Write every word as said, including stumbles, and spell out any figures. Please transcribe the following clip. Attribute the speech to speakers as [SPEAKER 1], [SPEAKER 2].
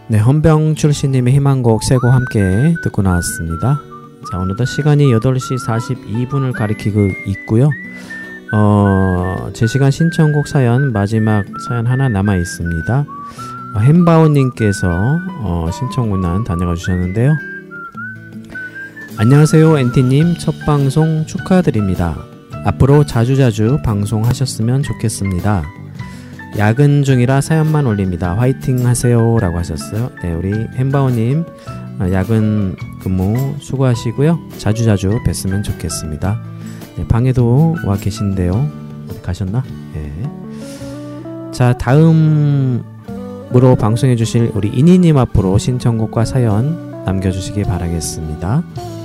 [SPEAKER 1] 네, 헌병 출신님의 희망곡 세 곡 함께 듣고 나왔습니다. 자, 어느덧 시간이 여덟 시 사십이 분을 가리키고 있고요. 어, 제 시간 신청곡 사연 마지막 사연 하나 남아 있습니다. 어, 햄바오님께서 어, 신청문안 다녀가 주셨는데요. 안녕하세요, 엔티님. 첫 방송 축하드립니다. 앞으로 자주자주 방송하셨으면 좋겠습니다. 야근 중이라 사연만 올립니다. 화이팅 하세요 라고 하셨어요. 네, 우리 햄바오님 야근 근무 수고하시고요. 자주자주 뵀으면 좋겠습니다. 네, 방에도 와 계신데요. 어디 가셨나? 네. 자, 다음으로 방송해 주실 우리 이니님 앞으로 신청곡과 사연 남겨주시기 바라겠습니다.